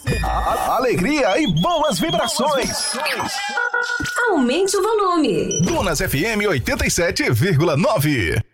Alegria e boas vibrações. Aumente o volume. Dunas FM 87,9.